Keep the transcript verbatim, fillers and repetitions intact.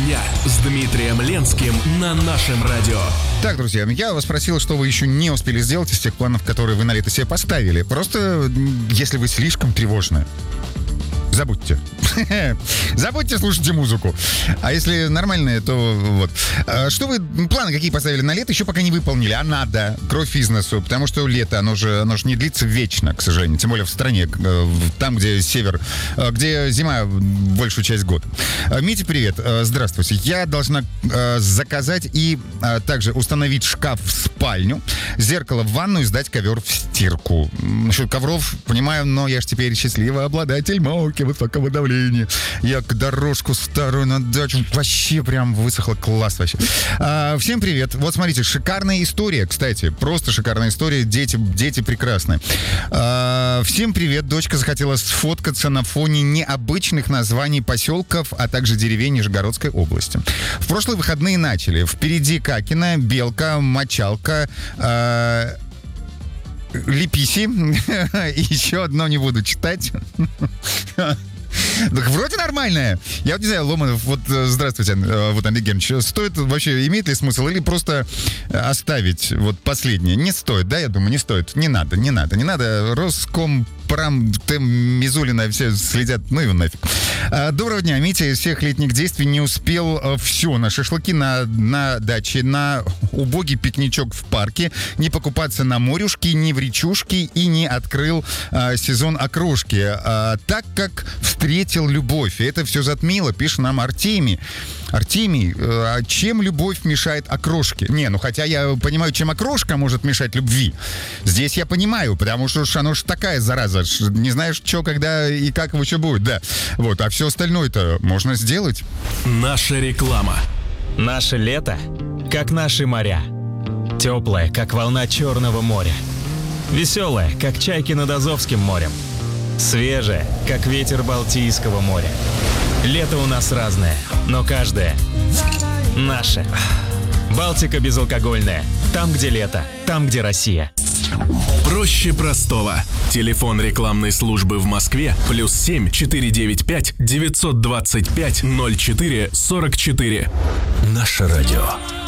друзья» с Дмитрием Ленским на нашем радио. Так, друзья, я вас спросил, что вы еще не успели сделать из тех планов, которые вы на лето себе поставили. Просто, если вы слишком тревожны, забудьте. Забудьте, слушайте музыку. А если нормальные, то вот. Что вы, планы какие поставили на лето, еще пока не выполнили, а надо. Кровь из носу, потому что лето, оно же, оно же не длится вечно, к сожалению. Тем более в стране, там, где север, где зима большую часть года. Митя, привет. Здравствуйте. Я должна заказать и также установить шкаф в спальню, зеркало в ванну и сдать ковер в стирку. Насчет ковров, понимаю, но я же теперь счастливый обладатель мойки высокого давления. Я дорожку старую на дачу вообще прям высохла, класс вообще. А, всем привет. Вот смотрите, шикарная история, кстати, просто шикарная история. Дети, дети прекрасны. А, всем привет. Дочка захотела сфоткаться на фоне необычных названий поселков, а также деревень Нижегородской области. В прошлые выходные начали. Впереди Какина, Белка, Мочалка, а, Леписи. И еще одно не буду читать. Так вроде нормальная. Я вот не знаю, Ломанов, вот здравствуйте, вот Андрей Германович, стоит вообще, имеет ли смысл или просто оставить вот последнее? Не стоит, да, я думаю, не стоит. Не надо, не надо, не надо. Роскомпрам, Тем, Мизулина, все следят, ну и нафиг. Доброго дня, Митя из всех летних действий не успел все. На шашлыки на, на даче, на убогий пикничок в парке, не покупаться на морюшке, не в речушке и не открыл а, сезон окрошки. А, так как встретил любовь. И это все затмило, пишет нам Артемий. Артемий, а чем любовь мешает окрошке? Не, ну хотя я понимаю, чем окрошка может мешать любви. Здесь я понимаю, потому что оно ж такая зараза. Не знаешь, что, когда и как его что будет, да. Вот, а все остальное-то можно сделать. Наша реклама. Наше лето, как наши моря. Теплое, как волна Черного моря. Веселое, как чайки над Азовским морем. Свежее, как ветер Балтийского моря. Лето у нас разное, но каждое наше. Балтика безалкогольная. Там, где лето, там, где Россия. Проще простого. Телефон рекламной службы в Москве плюс семь четыре девять пять девятьсот двадцать пять ноль четыре сорок четыре. Наше радио.